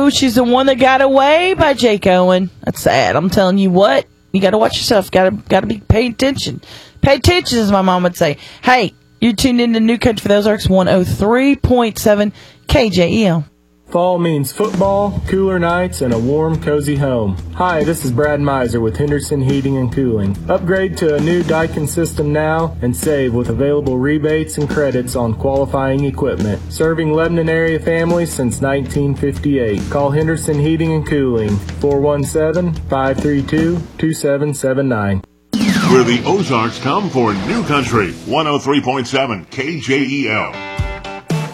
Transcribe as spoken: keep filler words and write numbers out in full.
Ooh, she's the one that got away by Jake Owen. That's sad. I'm telling you what. You got to watch yourself. Got to got to be paying attention. Pay attention, as my mom would say. Hey, you're tuned into New Country for the Ozarks, one oh three point seven K J E L. Fall means football, cooler nights, and a warm, cozy home. Hi, this is Brad Miser with Henderson Heating and Cooling. Upgrade to a new Daikin system now and save with available rebates and credits on qualifying equipment. Serving Lebanon area families since nineteen fifty-eight. Call Henderson Heating and Cooling, four one seven, five three two, two seven seven nine. Where the Ozarks come for New Country, one oh three point seven K J E L.